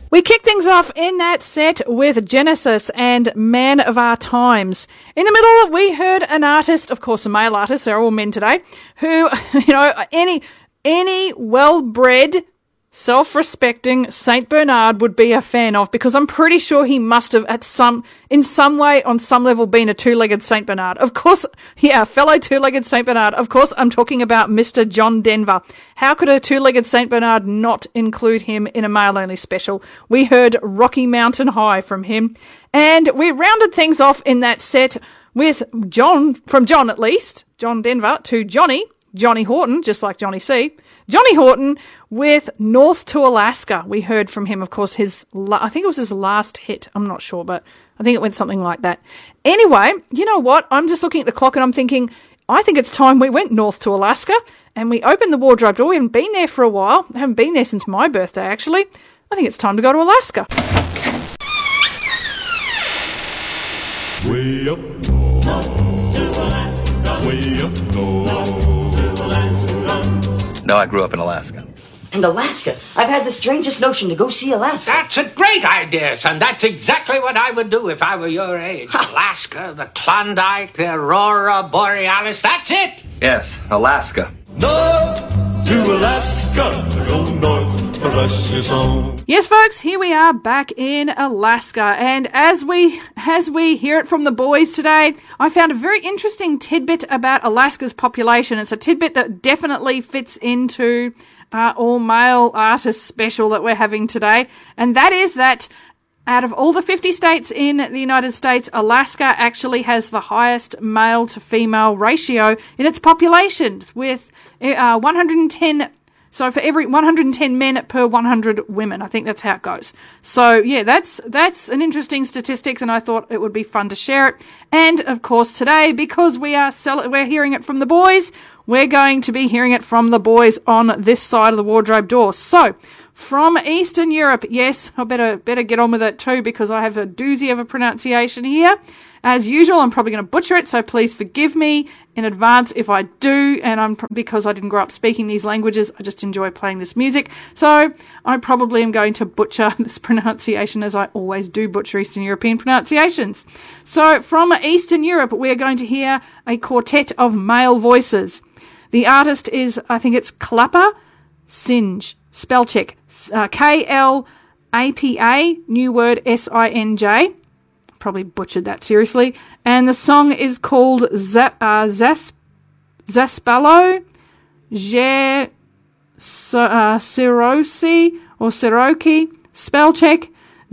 We kick things off in that set with Genesis and Man of Our Times. In the middle, we heard an artist, of course a male artist, they're all men today, who, any well-bred, self-respecting Saint Bernard would be a fan of, because I'm pretty sure he must have in some way, on some level, been a two-legged Saint Bernard. Of course, yeah, fellow two-legged Saint Bernard. Of course, I'm talking about Mr. John Denver. How could a two-legged Saint Bernard not include him in a male-only special? We heard Rocky Mountain High from him, and we rounded things off in that set with John Denver, to Johnny Horton, just like Johnny C. Johnny Horton with North to Alaska. We heard from him, of course, I think it was his last hit. I'm not sure, but I think it went something like that. Anyway, you know what? I'm just looking at the clock and I'm thinking, I think it's time we went north to Alaska and we opened the wardrobe door. We haven't been there for a while. I haven't been there since my birthday, actually. I think it's time to go to Alaska. Way up north to Alaska. Way up north to Alaska. No, I grew up in Alaska. In Alaska? I've had the strangest notion to go see Alaska. That's a great idea, son. That's exactly what I would do if I were your age. Alaska, the Klondike, the Aurora Borealis, that's it! Yes, Alaska. North to Alaska. Go north for precious home. Yes, folks, here we are back in Alaska, and as we hear it from the boys today, I found a very interesting tidbit about Alaska's population. It's a tidbit that definitely fits into our all-male artist special that we're having today, and that is that out of all the 50 states in the United States, Alaska actually has the highest male-to-female ratio in its population, with 110. So for every 110 men per 100 women, I think that's how it goes. So yeah, that's an interesting statistic, and I thought it would be fun to share it. And of course today, because we're hearing it from the boys, we're going to be hearing it from the boys on this side of the wardrobe door. So from Eastern Europe, yes, I better get on with it too, because I have a doozy of a pronunciation here. As usual, I'm probably going to butcher it, so please forgive me in advance if I do, and because I didn't grow up speaking these languages, I just enjoy playing this music, so I probably am going to butcher this pronunciation, as I always do butcher Eastern European pronunciations. So from Eastern Europe, we're going to hear a quartet of male voices. The artist is, I think it's Klapa Sinj, spell check, K-L-A-P-A, new word S-I-N-J. Probably butchered that seriously. And the song is called Zaspalo Sirosi or Siroki, spell check,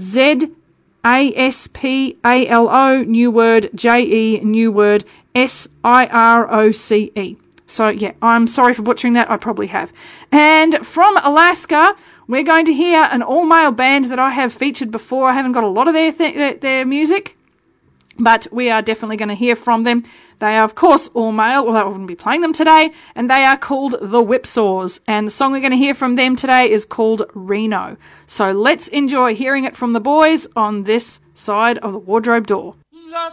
Z-A-S-P-A-L-O, new word J-E, new word S-I-R-O-C-E. So yeah, I'm sorry for butchering that, I probably have. And from Alaska, we're going to hear an all-male band that I have featured before. I haven't got a lot of their music, but we are definitely going to hear from them. They are, of course, all-male, although I wouldn't be playing them today, and they are called the Whipsaws. And the song we're going to hear from them today is called Reno. So let's enjoy hearing it from the boys on this side of the wardrobe door. La